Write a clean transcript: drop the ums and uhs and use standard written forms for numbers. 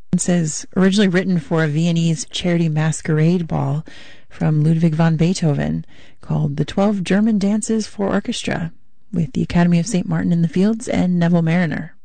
It says, originally written for a Viennese charity masquerade ball from Ludwig van Beethoven, called The 12 German Dances for Orchestra, with the Academy of St. Martin in the Fields and Neville Marriner.